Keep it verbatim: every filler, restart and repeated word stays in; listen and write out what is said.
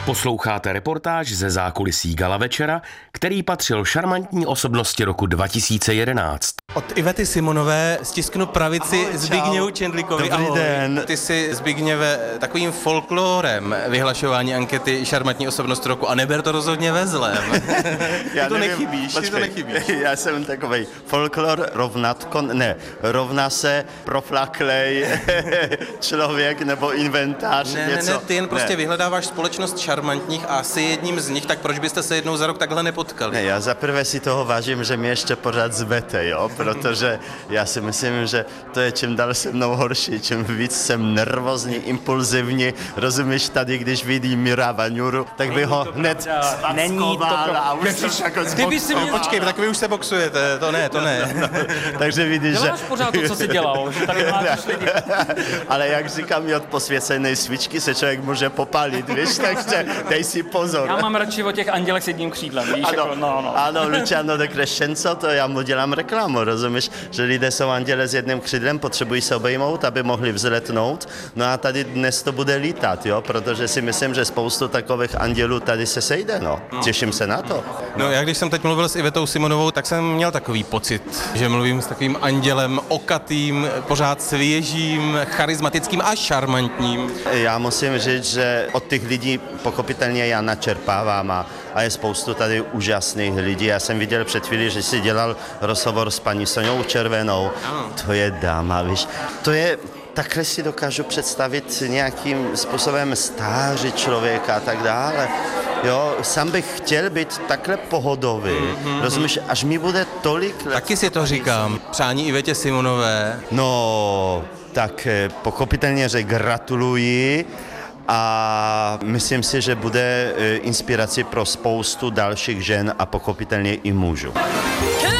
Posloucháte reportáž ze zákulisí Gala večera, který patřil šarmantní osobnosti roku dva tisíce jedenáct. Od Ivety Simonové stisknu pravici Ahoj, Zbigněvu Čendlíkovi. Dobrý Ahoj. den. Ty jsi, Zbigněve, takovým folklorem vyhlašování ankety šarmantní osobnost roku a neber to rozhodně ve zlém. Já ty to nevím, nechybíš, ty to počkej, nechybíš. Já jsem takovej folklor rovnatko, ne, rovná se proflaklej člověk nebo inventář, Ne, něco. ne, ne, ty jen prostě ne. vyhledáváš společnost šarmantních a jsi jedním z nich, tak proč byste se jednou za rok takhle nepotkali? Ne, já zaprvé si toho vážím, že mě ještě pořád zvete, jo, protože já si myslím, že to je čím dál se mnou horší, čím víc jsem nervózní, impulzivní, rozumíš, tady, když vidí Mira Vaňuru, tak by ho hned spackoval a už to jako Ty bys si No, mě... počkej, tak vy už se boxujete, to ne, to ne. Takže vidíš, že... Děláš pořád to, co jsi dělal, že tady máš lidi. Ale jak říkám, i od posvěcené svíčky se člověk může popálit, víš, takže dej si pozor. Já mám radši o těch andělech s jedním křídlem, víš, Ano, jako, no, no. ano, Luciano de Crescenzo, to já mu dělám reklamu, rozumíš, že lidé jsou anděle s jedním křídlem, potřebují se obejmout, aby mohli vzletnout, no a tady dnes to bude lítat, jo, protože si myslím, že spoustu takových andělů tady se sejde, no, těším se na to. No já když jsem teď mluvil s Ivetou Simonovou, tak jsem měl takový pocit, že mluvím s takovým andělem okatým, pořád svěžím, charismatickým a šarmantním. Já musím říct, že od těch lidí pochopitelně já načerpávám a, a je spoustu tady úžasných lidí. Já jsem viděl před chvíli, že jsi dělal rozhovor s paní Soňou Červenou. Ano. To je dáma, víš. To je, takhle si dokážu představit nějakým způsobem stáří člověka a tak dále. Jo, sám bych chtěl být takhle pohodový. Mm-hmm. Rozumíš, až mi bude tolik let. Taky si to říkám. Přání Ivetě Simonové. No, tak eh, pochopitelně, že gratuluji a myslím si, že bude eh, inspirací pro spoustu dalších žen a pochopitelně i mužů.